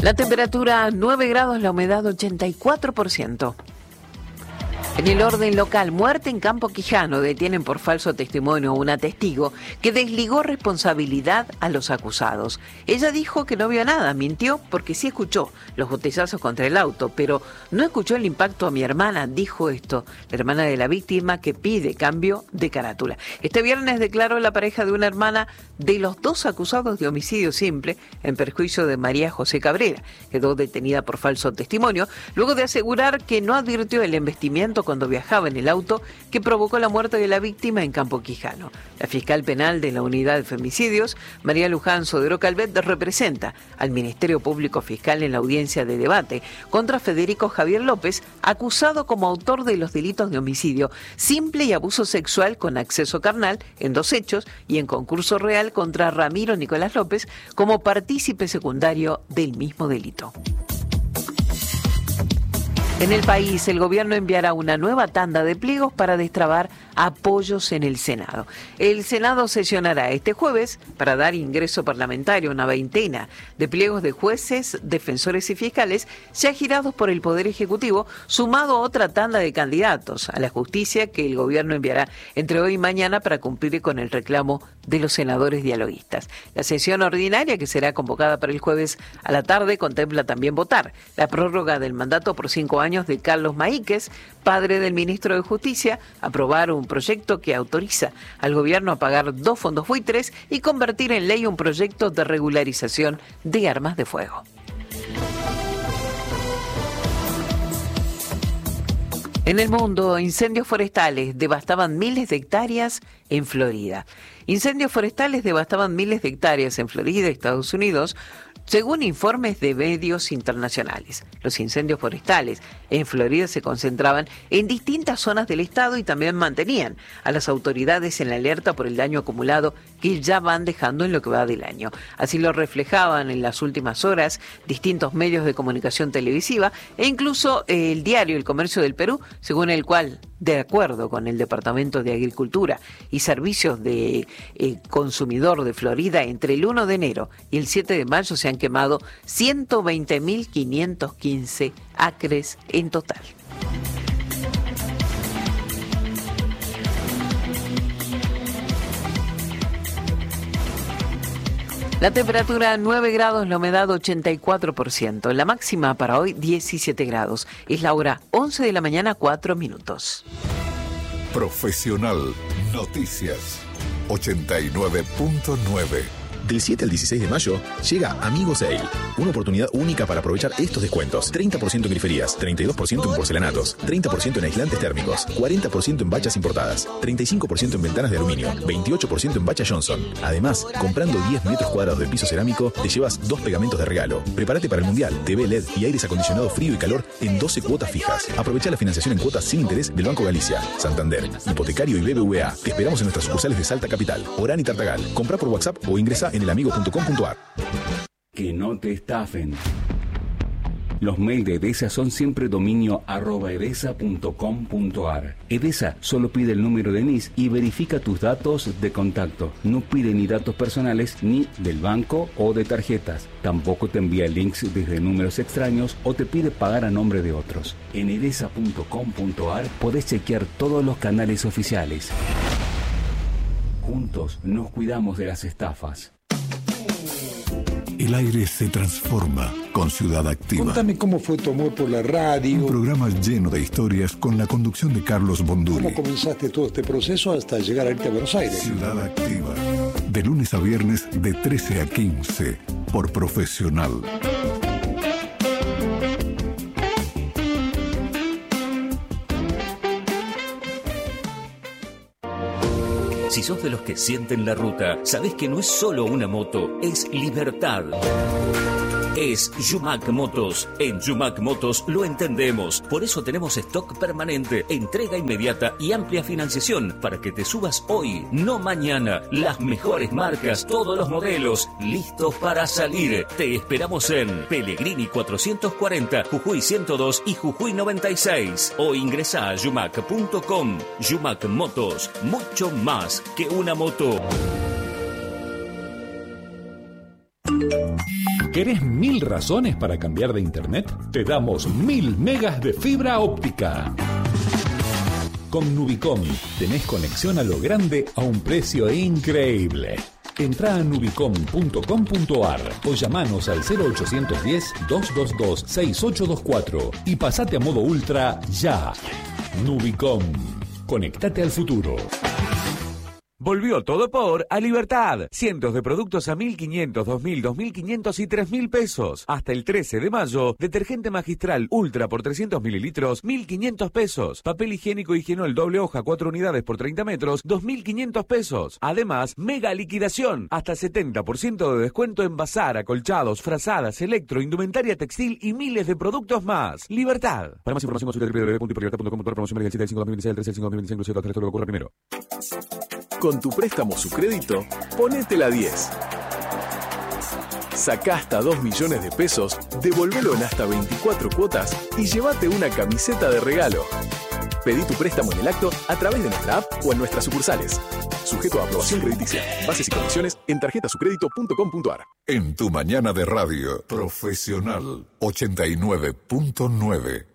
La temperatura 9 grados, la humedad 84%. En el orden local, muerte en Campo Quijano. Detienen por falso testimonio a una testigo que desligó responsabilidad a los acusados. Ella dijo que no vio nada, mintió porque sí escuchó los botellazos contra el auto, pero no escuchó el impacto a mi hermana, dijo esto, la hermana de la víctima que pide cambio de carátula. Este viernes declaró la pareja de una hermana de los dos acusados de homicidio simple en perjuicio de María José Cabrera. Quedó detenida por falso testimonio, luego de asegurar que no advirtió el embestimiento cuando viajaba en el auto que provocó la muerte de la víctima en Campo Quijano. La fiscal penal de la Unidad de Femicidios, María Luján Sodero Calvet, representa al Ministerio Público Fiscal en la audiencia de debate contra Federico Javier López, acusado como autor de los delitos de homicidio simple y abuso sexual con acceso carnal en 2 hechos y en concurso real contra Ramiro Nicolás López como partícipe secundario del mismo delito. En el país, el gobierno enviará una nueva tanda de pliegos para destrabar apoyos en el Senado. El Senado sesionará este jueves para dar ingreso parlamentario a una veintena de pliegos de jueces, defensores y fiscales ya girados por el Poder Ejecutivo, sumado a otra tanda de candidatos a la justicia que el gobierno enviará entre hoy y mañana para cumplir con el reclamo de los senadores dialoguistas. La sesión ordinaria, que será convocada para el jueves a la tarde, contempla también votar la prórroga del mandato por 5 años de Carlos Maíquez, padre del ministro de Justicia, aprobar un proyecto que autoriza al gobierno a pagar 2 fondos buitres y convertir en ley un proyecto de regularización de armas de fuego. En el mundo, incendios forestales devastaban miles de hectáreas en Florida. Incendios forestales devastaban miles de hectáreas en Florida, Estados Unidos, según informes de medios internacionales. Los incendios forestales en Florida se concentraban en distintas zonas del estado y también mantenían a las autoridades en la alerta por el daño acumulado que ya van dejando en lo que va del año. Así lo reflejaban en las últimas horas distintos medios de comunicación televisiva e incluso el diario El Comercio del Perú, según el cual, de acuerdo con el Departamento de Agricultura y Servicios de Consumidor de Florida, entre el 1 de enero y el 7 de mayo se han quemado 120.515 acres en total. La temperatura 9 grados, la humedad 84%. La máxima para hoy 17 grados. Es la hora 11 de la mañana, 4 minutos. Profesional Noticias 89.9. Del 7 al 16 de mayo llega Amigo Sale, una oportunidad única para aprovechar estos descuentos. 30% en griferías, 32% en porcelanatos, 30% en aislantes térmicos, 40% en bachas importadas, 35% en ventanas de aluminio, 28% en bacha Johnson. Además, comprando 10 metros cuadrados de piso cerámico, te llevas 2 pegamentos de regalo. Prepárate para el Mundial, TV LED y aires acondicionado frío y calor en 12 cuotas fijas. Aprovecha la financiación en cuotas sin interés del Banco Galicia, Santander, Hipotecario y BBVA. Te esperamos en nuestras sucursales de Salta Capital, Orán y Tartagal. Comprá por WhatsApp o ingresa en elamigo.com.ar. Que no te estafen. Los mails de Edesa son siempre dominio@edesa.com.ar. Edesa solo pide el número de NIS y verifica tus datos de contacto. No pide ni datos personales ni del banco o de tarjetas. Tampoco te envía links desde números extraños o te pide pagar a nombre de otros. En edesa.com.ar podés chequear todos los canales oficiales. Juntos nos cuidamos de las estafas. El aire se transforma con Ciudad Activa. Contame cómo fue tu amor por la radio. Un programa lleno de historias con la conducción de Carlos Bonduri. ¿Cómo comenzaste todo este proceso hasta llegar a irte a Buenos Aires? Ciudad Activa. De lunes a viernes de 13 a 15 por Profesional. Si sos de los que sienten la ruta, sabés que no es solo una moto, es libertad. Es Yumac Motos. En Yumac Motos lo entendemos. Por eso tenemos stock permanente, entrega inmediata y amplia financiación para que te subas hoy, no mañana. Las mejores marcas, todos los modelos, listos para salir. Te esperamos en Pellegrini 440, Jujuy 102 y Jujuy 96. O ingresa a yumac.com. Yumac Motos, mucho más que una moto. ¿Querés 1000 razones para cambiar de internet? Te damos 1000 megas de fibra óptica. Con Nubicom tenés conexión a lo grande a un precio increíble. Entrá a nubicom.com.ar o llamanos al 0810-222-6824 y pasate a modo ultra ya. Nubicom. Conectate al futuro. Volvió todo por A Libertad. Cientos de productos a 1.500, 2.000, 2.500 y 3.000 pesos. Hasta el 13 de mayo, detergente magistral ultra por 300 mililitros, 1.500 pesos. Papel higiénico Higienol doble hoja, 4 unidades por 30 metros, 2.500 pesos. Además, mega liquidación. Hasta 70% de descuento en bazar, acolchados, frazadas, electro, indumentaria textil y miles de productos más. Libertad. Para más información consulta www.hiperlibertad.com.ar. Promoción del 7 del 5 2026 al 13 del 5 2025, inclusive hasta el resto lo que ocurra primero. Con tu préstamo Sucrédito, ponete la 10. Sacá hasta 2 millones de pesos, devolvelo en hasta 24 cuotas y llévate una camiseta de regalo. Pedí tu préstamo en el acto a través de nuestra app o en nuestras sucursales. Sujeto a aprobación crediticia. Bases y condiciones en tarjetasucredito.com.ar. En tu mañana de radio, Profesional 89.9.